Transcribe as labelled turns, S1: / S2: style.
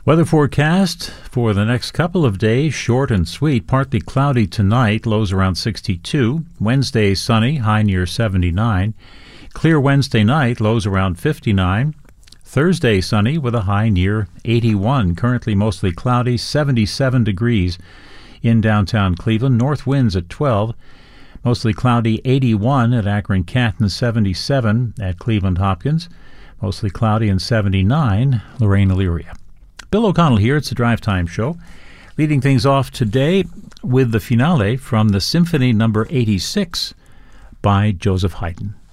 S1: Weather forecast for the next couple of days, short and sweet. Partly cloudy tonight, lows around 62. Wednesday, sunny, high near 79. Clear Wednesday night, lows around 59. Thursday, sunny with a high near 81. Currently mostly cloudy, 77 degrees in downtown Cleveland. North winds at 12. Mostly cloudy, 81 at Akron-Canton, 77 at Cleveland Hopkins. Mostly cloudy and 79, Lorain-Elyria. Bill O'Connell here. It's a Drive Time Show. Leading things off today with the finale from the Symphony No. 86 by Joseph Haydn.